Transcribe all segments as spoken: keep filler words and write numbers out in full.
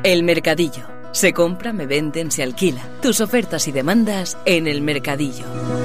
El Mercadillo. Se compra, me venden, se alquila. Tus ofertas y demandas en El Mercadillo.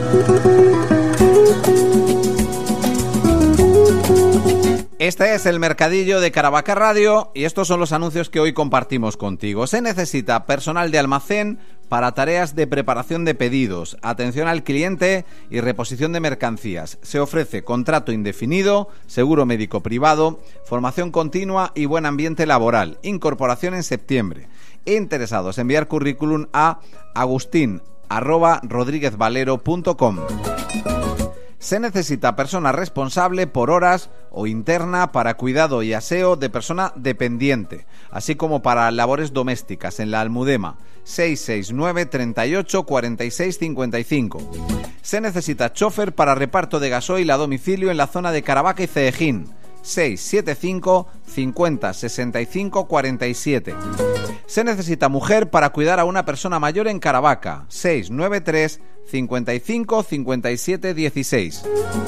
Este es El Mercadillo de Caravaca Radio y estos son los anuncios que hoy compartimos contigo. Se necesita personal de almacén para tareas de preparación de pedidos, atención al cliente y reposición de mercancías. Se ofrece contrato indefinido, seguro médico privado, formación continua y buen ambiente laboral. Incorporación en septiembre. Interesados, enviar currículum a agustin arroba rodriguezvalero punto com. Se necesita persona responsable por horas o interna para cuidado y aseo de persona dependiente, así como para labores domésticas en la Almudema, seis seis nueve, treinta y ocho, cuarenta y seis, cincuenta y cinco. Se necesita chofer para reparto de gasoil a domicilio en la zona de Caravaca y Ceejín, seis siete cinco, cincuenta, sesenta y cinco, cuarenta y siete. Se necesita mujer para cuidar a una persona mayor en Caravaca, seis nueve tres, cincuenta y cinco, cincuenta y siete, dieciséis.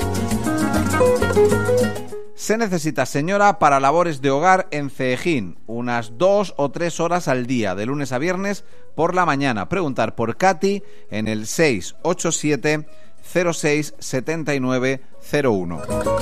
Se necesita señora para labores de hogar en Ceejín, unas dos o tres horas al día, de lunes a viernes por la mañana. Preguntar por Katy en el seis ocho siete, cero seis, siete nueve cero uno.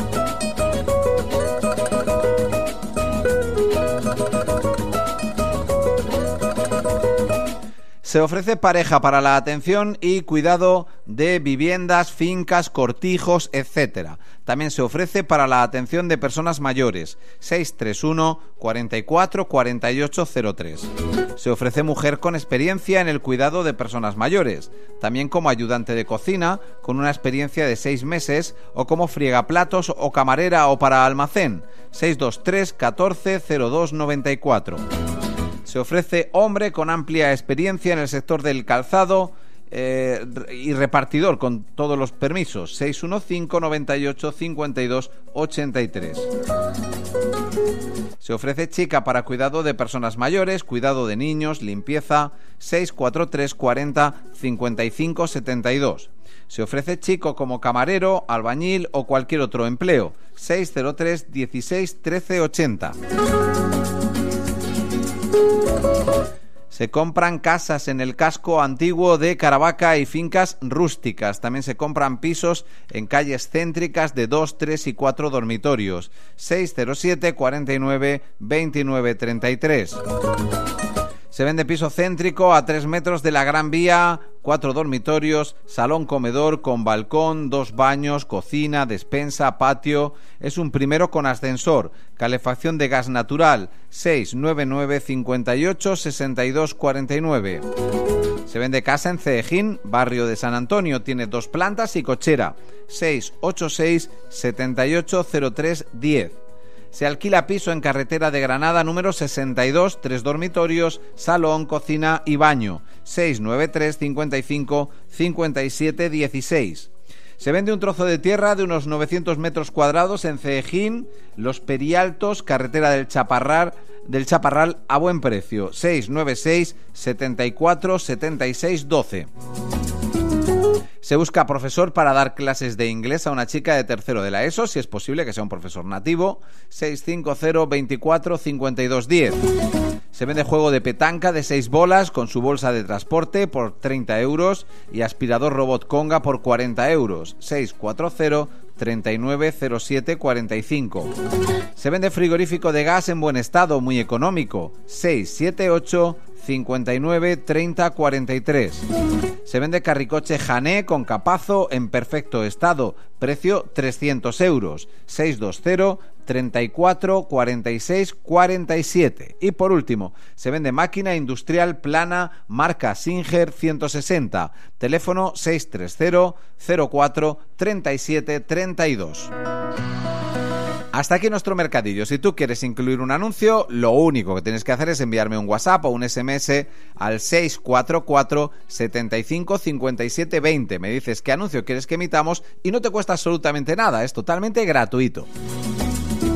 Se ofrece pareja para la atención y cuidado de viviendas, fincas, cortijos, etcétera. También se ofrece para la atención de personas mayores, seis tres uno, cuarenta y cuatro, cuarenta y ocho cero tres. Se ofrece mujer con experiencia en el cuidado de personas mayores, también como ayudante de cocina, con una experiencia de seis meses, o como friegaplatos o camarera o para almacén, seis dos tres, catorce, cero dos, noventa y cuatro. Se ofrece hombre con amplia experiencia en el sector del calzado eh, y repartidor con todos los permisos, seis uno cinco, noventa y ocho, cincuenta y dos, ochenta y tres. Se ofrece chica para cuidado de personas mayores, cuidado de niños, limpieza, seis cuatro tres, cuarenta, cincuenta y cinco, setenta y dos. Se ofrece chico como camarero, albañil o cualquier otro empleo, seis cero tres, dieciséis, trece, ochenta. Se compran casas en el casco antiguo de Caravaca y fincas rústicas. También se compran pisos en calles céntricas de dos, tres y cuatro dormitorios. seis cero siete, cuarenta y nueve, veintinueve, treinta y tres. Se vende piso céntrico a tres metros de la Gran Vía, cuatro dormitorios, salón comedor con balcón, dos baños, cocina, despensa, patio. Es un primero con ascensor, calefacción de gas natural, seis nueve nueve, cincuenta y ocho, sesenta y dos, cuarenta y nueve. Se vende casa en Ceejín, barrio de San Antonio, tiene dos plantas y cochera, seis ocho seis, setenta y ocho, cero tres, diez. Se alquila piso en carretera de Granada número sesenta y dos, tres dormitorios, salón, cocina y baño, seis nueve tres, cincuenta y cinco, cincuenta y siete, dieciséis. Se vende un trozo de tierra de unos novecientos metros cuadrados en Ceejín, Los Perialtos, carretera del Chaparral, del Chaparral a buen precio, seis nueve seis, setenta y cuatro, setenta y seis, doce. Se busca profesor para dar clases de inglés a una chica de tercero de la ESO, si es posible que sea un profesor nativo, seis cinco cero, veinticuatro, cincuenta y dos, diez. Se vende juego de petanca de seis bolas con su bolsa de transporte por treinta euros y aspirador robot Conga por cuarenta euros, seis cuatro cero, treinta y nueve, cero siete, cuarenta y cinco. Se vende frigorífico de gas en buen estado, muy económico, seis siete ocho, cincuenta y nueve, treinta, cuarenta y tres. Se vende carricoche Jané con capazo en perfecto estado, precio trescientos euros, seis dos cero, treinta y cuatro, cuarenta y seis, cuarenta y siete. Y por último, se vende máquina industrial plana marca Singer ciento sesenta, teléfono seis tres cero, cero cuatro, treinta y siete, treinta y dos. Hasta aquí nuestro mercadillo. Si tú quieres incluir un anuncio, lo único que tienes que hacer es enviarme un WhatsApp o un S M S al seis cuatro cuatro, setenta y cinco, cincuenta y siete, veinte. Me dices qué anuncio quieres que emitamos y no te cuesta absolutamente nada, es totalmente gratuito.